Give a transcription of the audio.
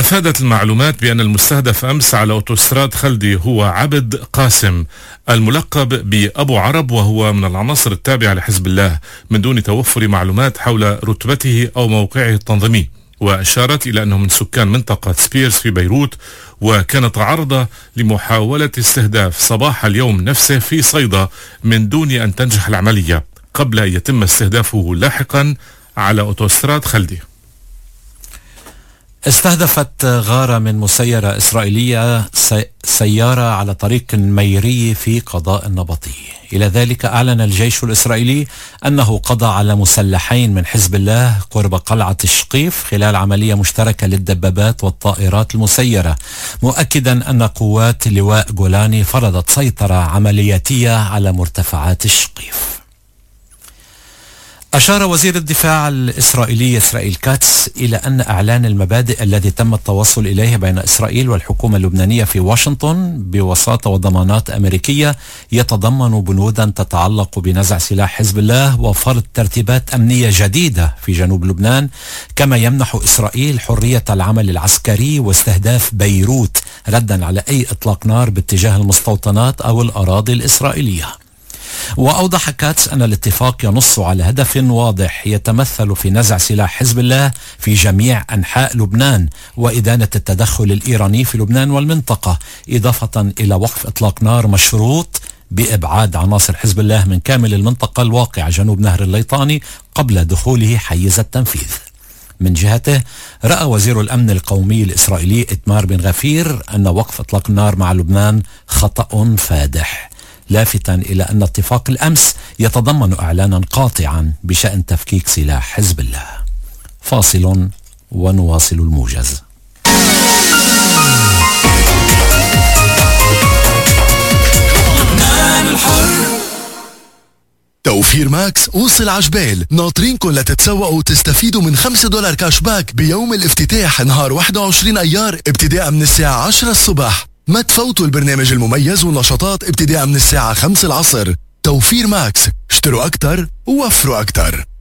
أفادت المعلومات بأن المستهدف أمس على أوتوستراد خلدي هو عبد قاسم الملقب بأبو عرب، وهو من العناصر التابعة لحزب الله، من دون توفر معلومات حول رتبته أو موقعه التنظيمي. وأشارت إلى أنه من سكان منطقة سبيرز في بيروت، وكان تعرض لمحاولة استهداف صباح اليوم نفسه في صيدا من دون أن تنجح العملية، قبل أن يتم استهدافه لاحقا على أوتوستراد خلدي. استهدفت غارة من مسيرة إسرائيلية سيارة على طريق ميري في قضاء النبطي. إلى ذلك أعلن الجيش الإسرائيلي أنه قضى على مسلحين من حزب الله قرب قلعة الشقيف خلال عملية مشتركة للدبابات والطائرات المسيرة، مؤكدا أن قوات لواء جولاني فرضت سيطرة عملياتية على مرتفعات الشقيف. أشار وزير الدفاع الإسرائيلي إسرائيل كاتس إلى أن إعلان المبادئ الذي تم التوصل إليه بين إسرائيل والحكومة اللبنانية في واشنطن بوساطة وضمانات أمريكية يتضمن بنودا تتعلق بنزع سلاح حزب الله وفرض ترتيبات أمنية جديدة في جنوب لبنان، كما يمنح إسرائيل حرية العمل العسكري واستهداف بيروت ردا على أي إطلاق نار باتجاه المستوطنات أو الأراضي الإسرائيلية. وأوضح كاتس أن الاتفاق ينص على هدف واضح يتمثل في نزع سلاح حزب الله في جميع أنحاء لبنان وإدانة التدخل الإيراني في لبنان والمنطقة، إضافة إلى وقف إطلاق نار مشروط بإبعاد عناصر حزب الله من كامل المنطقة الواقعة جنوب نهر الليطاني قبل دخوله حيز التنفيذ. من جهته رأى وزير الأمن القومي الإسرائيلي إتمار بن غفير أن وقف إطلاق النار مع لبنان خطأ فادح، لافتا إلى أن اتفاق الأمس يتضمن إعلانا قاطعا بشأن تفكيك سلاح حزب الله. فاصل ونواصل الموجز. توفير ماكس وصل عجبال، ناطرينكم لتتسوقوا وتستفيدوا من $5 كاش باك بيوم الافتتاح نهار 21 أيار ابتداء من الساعة 10 الصبح. ما تفوتوا البرنامج المميز والنشاطات ابتداء من الساعة 5 العصر. توفير ماكس، اشتروا أكتر ووفروا أكتر.